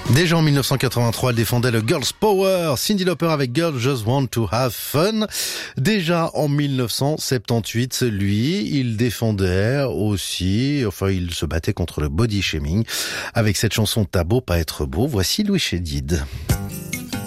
Déjà en 1983, elle défendait le Girls Power, Cyndi Lauper avec Girls Just Want to Have Fun. Déjà en 1978, lui, il défendait aussi, il se battait contre le body shaming avec cette chanson T'as beau pas être beau. Voici Louis Chédid.